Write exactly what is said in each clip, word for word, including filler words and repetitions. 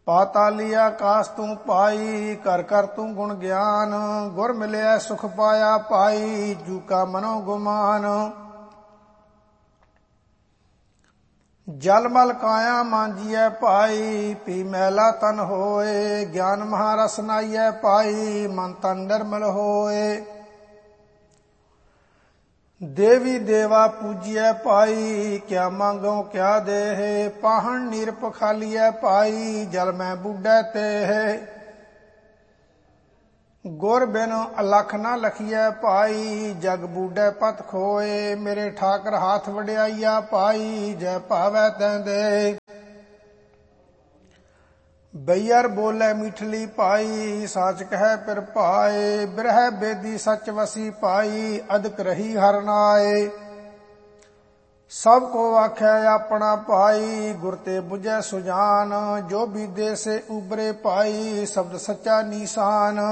पाताली आकाश तू पाई, कर कर तू गुण ज्ञान। गुर मिलिया सुख पाया पाई, जूका मनो गुमान। जल मल काया मांजिया पाई, पी मैला तन होए। ज्ञान महारस नाइया पाई, मन तन निर्मल होए। देवी देवा पूजिया पाई, क्या मांगो क्या देह। पाहन नीर पखालिया पाई, जल में बूढ़े तेह। गुर बिन अलख न लखिया पाई, जग बूढ़े पत खोए। मेरे ठाकर हाथ वड्याइया पाई, जय पावै तैं दे। बैयर बोले मीठली पाई, साच कह पिर पाए। बिरह बेदी सच वसी पाई, अदक रही हर नाए। सब को आख्या अपना पाई, गुर ते बुझे सुजान। जो बीदे से उबरे पाई, शब्द सच्चा निशान।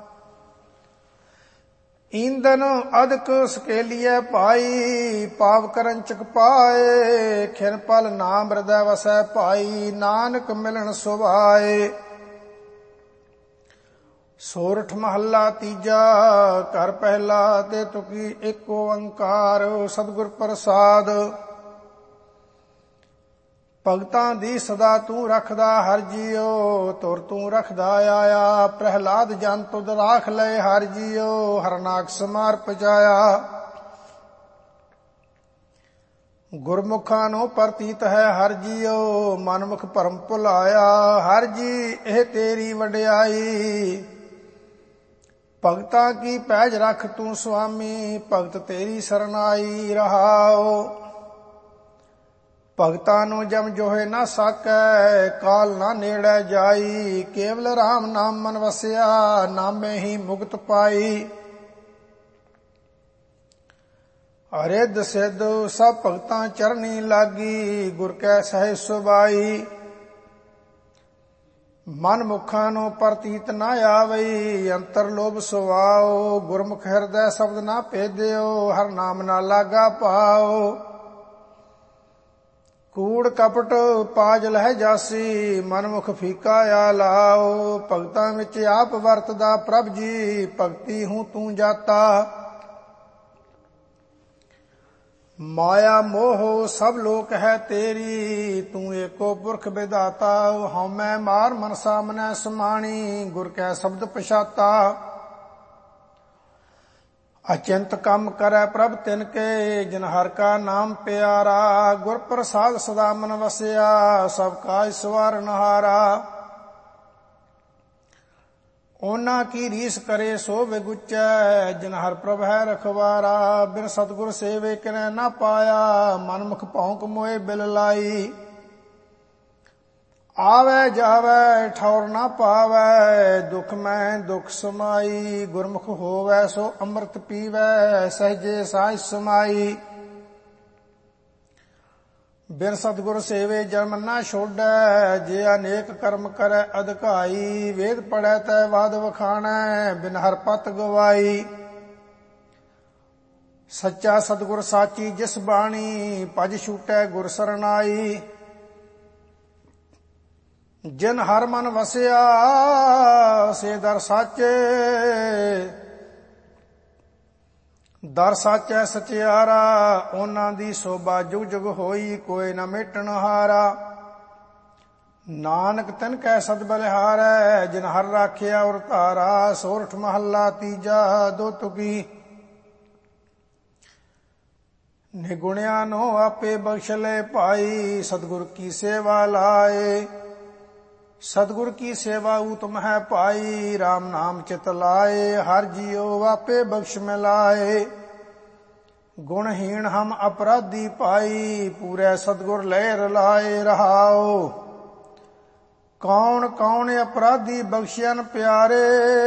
ईंधन अदक सकेलिए पाई, पाव करंचक पाए। खिन पल नाम हृदय वसै पाई, नानक मिलन सुभाए। सोरठ महला तीजा, कर पहला ते तुकी एक ओंकार। सतगुर प्रसाद। भगतां दी सदा तू रखदा हर जियो, तुर तू रखदा आया। प्रहलाद जन तुद राख लय हर जियो, हरनाक समार पजाया। गुरमुखां नो प्रतीत है हर जियो, मनमुख भरम भुलाया। हर जी एह तेरी वड्याई, भगतां की पैज रख तू स्वामी। भगत तेरी सरनाई रहाओ। भगतां नू जम जोहे ना साकै, काल ना नेड़े जाई। केवल राम नाम मन वसिया, नामे ही मुक्त पाई। हरिद सिद्ध सब भगतां चरनी लागी, गुर कै सह सुबाई। मन मुखां नू प्रतीत ना आवई, अंतर लोभ सुवाओ। गुरमुख हृदय शब्द ना भेदियो, हर नाम ना लागा पाओ। कूड़ कपट पाज लह जासी, मनमुख फीका आ लाओ। भगतां विच आप वरतदा प्रभ जी, भगती हूँ तू जाता। माया मोह सब लोक है तेरी, तू एको पुरख विधाता। हउमै मार मन सामनै समाणी, गुर कै शब्द पछाता। अचिंत कम करे प्रभ तिनके, जिन हर का नाम प्यारा। गुर प्रसाद सदा मन वसिया, सब काज सवारन हारा। ओना की रीस करे सो विगुचै, जिन हर प्रभ है रखवारा। बिन सतगुर सेवे किनै ना पाया, मनमुख भौंक मोए बिल लाई। आवे जावे ठौर ना पावै, दुख में दुख समाई। गुरमुख होवै सो अमृत पीवै, सहजे साझ समाई। बिन सतगुर सेवे जन्म ना छोड़ै, जे अनेक कर्म करे अधिकाई। वेद पढ़ै तै वाद वखाणै, बिन हर पत गवाई। सच्चा सतगुर साची जिस बाणी, भज छूटै गुर सरनाई। जिन हर मन वसिया से दर साचे, दर साचै सचियारा। ओना दी शोभा जुग जुग होई, कोई न मेटन हारा। नानक तिन कै सद बलिहारै, जिन हर राखिया उर धारा। सोरठ महला तीजा, दो तुकी निगुणिया नो आपे बख्श ले पाई। सतगुर की सेवा लाए, सतगुर की सेवा उत्तम है पाई। राम नाम चित लाए, हर जियो आपे बख्श मिलाए। गुणहीन हम अपराधी पाई, पूरे सतगुर लहर लाए रहाओ। कौन कौन अपराधी बख्शियन प्यारे,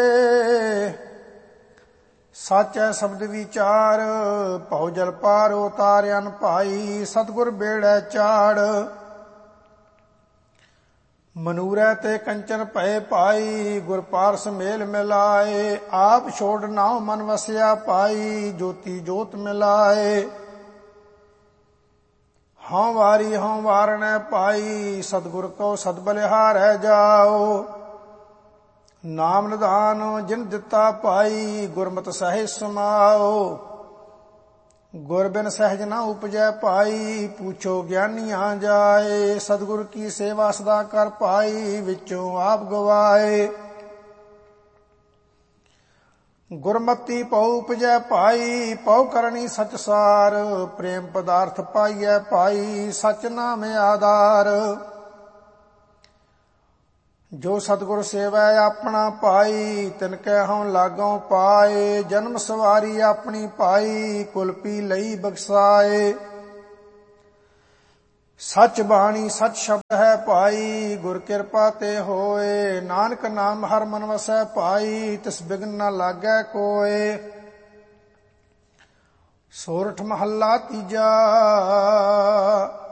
साचै शब्द विचार। भौ जल पार उतारियन भाई, सतगुर बेड़ै चाड़। मनूरै ते कंचन भय पाई, गुर पारस मेल मिलाए। आप छोड़ नाव मन वसिया पाई, ज्योति जोत मिलाए। ਹਉ ਵਾਰੀ ਹਉ ਵਾਰਣੈ ਪਾਈ, ਸਤਿਗੁਰ ਕੋ ਸਦ ਬਲਿਹਾਰੈ ਜਾਓ। ਨਾਮ ਨਿਧਾਨ ਜਿਨ ਦਿੱਤਾ ਪਾਈ, ਗੁਰਮਤਿ ਸਹਿਜ ਸਮਾਓ। ਗੁਰ ਬਿਨ ਸਹਿਜ ਨਾ ਉਪਜੈ ਭਾਈ, ਪੁੱਛੋ ਗਿਆਨੀਆਂ ਜਾਏ। ਸਤਿਗੁਰ ਕੀ ਸੇਵਾ ਸਦਾ ਕਰ ਪਾਈ, ਵਿੱਚੋਂ ਆਪ ਗਵਾਏ। ਗੁਰਮਤੀ ਪਉ ਉਪਜੈ ਭਾਈ, ਪਉ ਕਰਨੀ ਸਚ ਸਾਰ। ਪ੍ਰੇਮ ਪਦਾਰਥ ਪਾਈਐ ਭਾਈ, ਸਚ ਨਾਮ ਆਧਾਰ। ਜੋ ਸਤਿਗੁਰ ਸੇਵੈ ਆਪਣਾ ਭਾਈ, ਤਿਨ ਕੈ ਹਉ ਲਾਗਉ ਪਾਏ। ਜਨਮ ਸਵਾਰੀ ਆਪਣੀ ਪਾਈ, ਕੁਲ ਪੀ ਲਈ ਬਖਸਾਏ। ਸਚ ਬਾਣੀ ਸਚ ਸ਼ਬਦ ਹੈ ਭਾਈ, ਗੁਰ ਕਿਰਪਾ ਤੇ ਹੋਏ। ਨਾਨਕ ਨਾਮ ਹਰ ਮਨ ਵਸੈ ਭਾਈ, ਤਿਸ ਬਿਗਨ ਨਾ ਲਾਗੈ ਕੋਏ। ਸੋਰਠ ਮਹੱਲਾ ਤੀਜਾ।